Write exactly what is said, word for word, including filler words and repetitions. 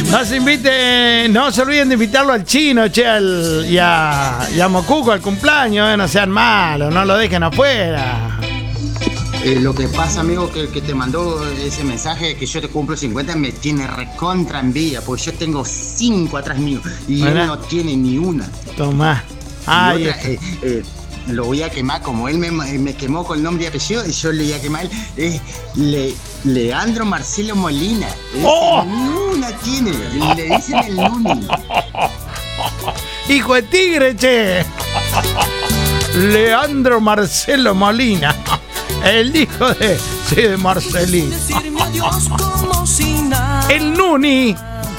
No se invite, no se olviden de invitarlo al chino, che, al, y, a, y a Mocuco al cumpleaños, eh, no sean malos, no lo dejen afuera. Eh, lo que pasa, amigo, que el que te mandó ese mensaje que yo te cumplo cincuenta me tiene recontra envidia, porque yo tengo cinco atrás mío y ¿verdad? él no tiene ni una. Tomá. Ay, y otra, eh, eh, lo voy a quemar, como él me, me quemó con nombre y apellido, y yo le voy a quemar, es Le, Leandro Marcelo Molina. ¡Oh! Ni una tiene, le dicen el Nuni. Hijo de tigre, che. Leandro Marcelo Molina. El hijo de, sí, de Marcelino. El Nuni.